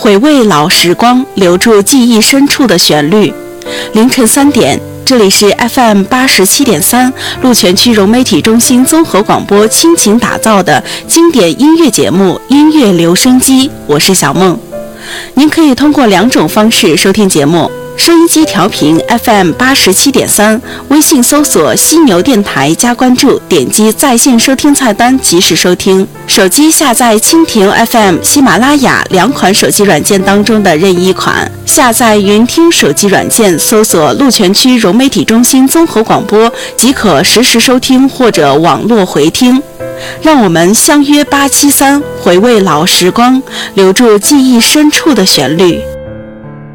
回味老时光，留住记忆深处的旋律。凌晨3点，这里是 FM 87.3鹿泉区融媒体中心综合广播倾情打造的经典音乐节目《音乐留声机》，我是小梦。您可以通过2种方式收听节目：收音机调频 FM 87.3，微信搜索犀牛电台加关注，点击在线收听菜单及时收听；手机下载蜻蜓 FM、喜马拉雅2款手机软件当中的任意一款，下载云听手机软件，搜索鹿泉区融媒体中心综合广播即可实时收听或者网络回听。让我们相约873，回味老时光，留住记忆深处的旋律。